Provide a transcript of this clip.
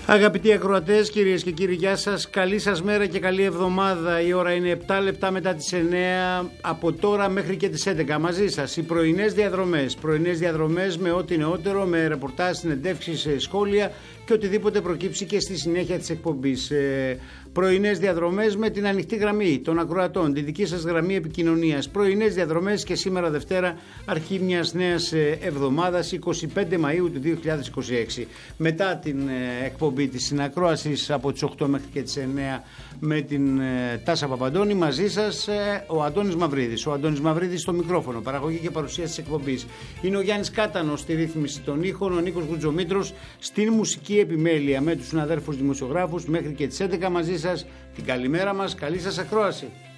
Αγαπητοί ακροατές, κυρίες και κύριοι, γεια σας. Καλή σας μέρα και καλή εβδομάδα. Η ώρα είναι 7 λεπτά μετά τις 9, από τώρα μέχρι και τις 11. Μαζί σας οι πρωινές διαδρομές. Πρωινές διαδρομές με ό,τι νεότερο, με ρεπορτάζ, συνεντεύξεις, σχόλια και οτιδήποτε προκύψει και στη συνέχεια της εκπομπής. Πρωινές διαδρομές με την ανοιχτή γραμμή των ακροατών, τη δική σας γραμμή επικοινωνίας. Πρωινές διαδρομές και σήμερα Δευτέρα, αρχή μιας νέας εβδομάδας, 25 Μαΐου του 2026. Μετά την εκπομπή της συνακρόασης από τις 8 μέχρι και τις 9 με την Τάσα Παπαντώνη, μαζί σας ο Αντώνης Μαυρίδης. Ο Αντώνης Μαυρίδης στο μικρόφωνο, παραγωγή και παρουσία της εκπομπής. Είναι ο Γιάννης Κάτανος στη ρύθμιση των ήχων, ο Νίκος Γουτζομήτρος στην μουσική επιμέλεια με τους συναδέρφους δημοσιογράφους μέχρι και τις 11 μαζί σας. Την καλημέρα μας, καλή σας ακρόαση.